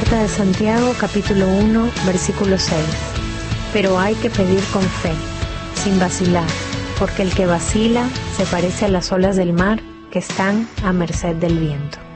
Carta de Santiago, capítulo 1, versículo 6. Pero hay que pedir con fe, sin vacilar, porque el que vacila se parece a las olas del mar que están a merced del viento.